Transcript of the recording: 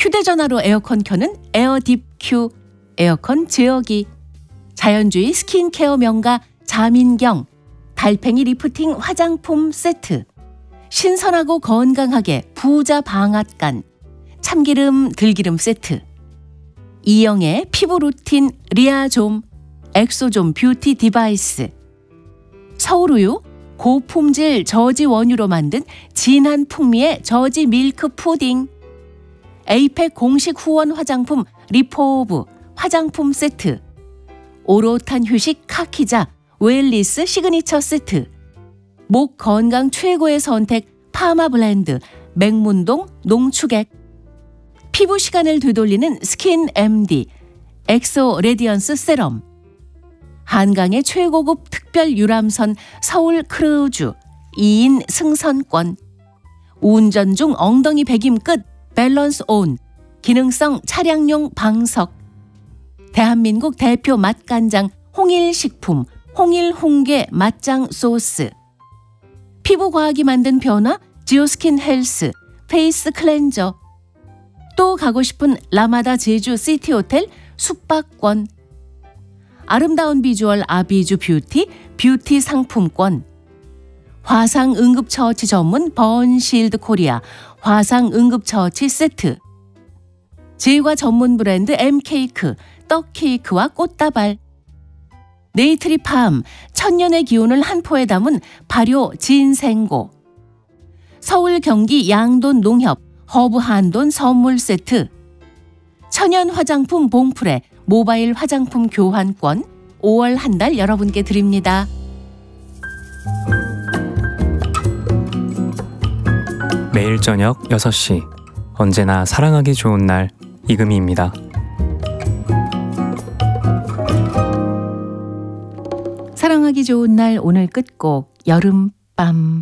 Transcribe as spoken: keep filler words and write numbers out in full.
휴대전화로 에어컨 켜는 에어딥 큐 에어컨 제어기, 자연주의 스킨케어 명가 자민경 달팽이 리프팅 화장품 세트, 신선하고 건강하게 부자 방앗간 참기름 들기름 세트, 이영애 피부 루틴 리아좀 엑소좀 뷰티 디바이스, 서울우유 고품질 저지 원유로 만든 진한 풍미의 저지 밀크 푸딩, 에이펙 공식 후원 화장품 리포브 화장품 세트, 오롯한 휴식 카키자 웰리스 시그니처 세트, 목 건강 최고의 선택 파마 블렌드 맹문동 농축액, 피부 시간을 되돌리는 스킨 엠디 엑소 레디언스 세럼, 한강의 최고급 특별 유람선 서울 크루즈 이 인 승선권, 운전 중 엉덩이 배김 끝 밸런스 온 기능성 차량용 방석, 대한민국 대표 맛간장 홍일식품 홍일홍게 맛장 소스, 피부과학이 만든 변화 지오스킨 헬스 페이스 클렌저, 또 가고 싶은 라마다 제주 시티호텔 숙박권, 아름다운 비주얼 아비주 뷰티 뷰티 상품권, 화상 응급처치 전문 번실드 코리아 화상 응급처치 세트, 제과 전문 브랜드 엠케이크 떡케이크와 꽃다발, 네이트리팜 천년의 기운을 한 포에 담은 발효 진생고, 서울 경기 양돈 농협 허브 한돈 선물 세트, 천연 화장품 봉프레 모바일 화장품 교환권 오월 한 달 여러분께 드립니다. 매일 저녁 여섯 시 언제나 사랑하기 좋은 날 이금희입니다. 사랑하기 좋은 날 오늘 끝곡 여름밤.